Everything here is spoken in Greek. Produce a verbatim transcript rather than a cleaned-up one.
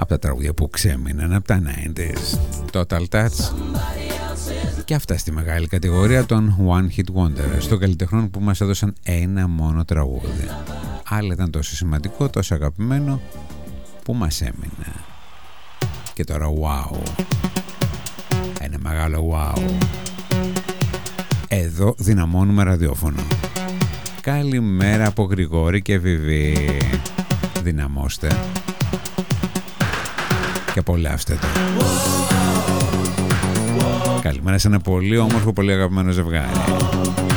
από τα τραγούδια που ξέμειναν από τα ενενήντα. Total Touch. Και αυτά στη μεγάλη κατηγορία των One Hit Wonders, των καλλιτεχνών που μας έδωσαν ένα μόνο τραγούδι. Αλλά ήταν τόσο σημαντικό, τόσο αγαπημένο που μας έμεινε. Και τώρα wow. Ένα μεγάλο wow. Εδώ δυναμώνουμε ραδιόφωνο. Καλημέρα από Γρηγόρη και Βιβί. Δυναμώστε και απολαύστε το. Καλημέρα σε ένα πολύ όμορφο, πολύ αγαπημένο ζευγάρι.